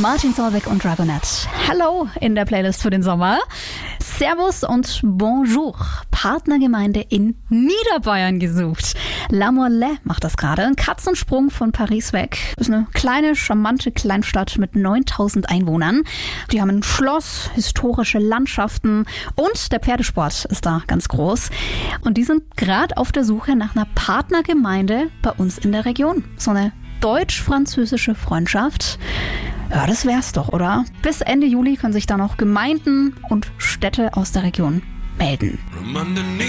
Martin Solveig und Dragonette. Hello in der Playlist für den Sommer. Servus und Bonjour. Partnergemeinde in Niederbayern gesucht. La Morlaix macht das gerade. Ein Katzensprung von Paris weg. Ist eine kleine, charmante Kleinstadt mit 9000 Einwohnern. Die haben ein Schloss, historische Landschaften und der Pferdesport ist da ganz groß. Und die sind gerade auf der Suche nach einer Partnergemeinde bei uns in der Region. So eine deutsch-französische Freundschaft. Ja, das wär's doch, oder? Bis Ende Juli können sich da noch Gemeinden und Städte aus der Region melden.